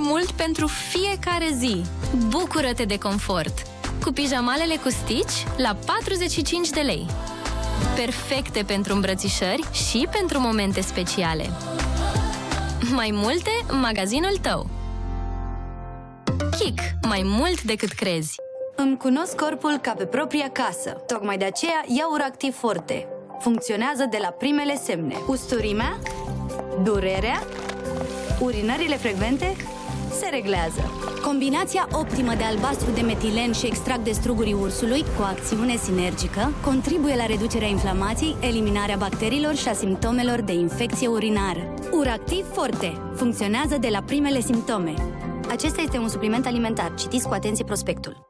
mult pentru fiecare zi. Bucură-te de confort! Cu pijamalele cu Stitch la 45 de lei. Perfecte pentru îmbrățișări și pentru momente speciale. Mai multe în magazinul tău. Kik. Mai mult decât crezi. Îmi cunosc corpul ca pe propria casă. Tocmai de aceea iau Uractiv Forte. Funcționează de la primele semne. Usturimea, durerea, urinările frecvente se reglează. Combinația optimă de albastru de metilen și extract de strugurii ursului, cu acțiune sinergică, contribuie la reducerea inflamației, eliminarea bacteriilor și a simptomelor de infecție urinară. Uractiv Forte. Funcționează de la primele simptome. Acesta este un supliment alimentar. Citiți cu atenție prospectul.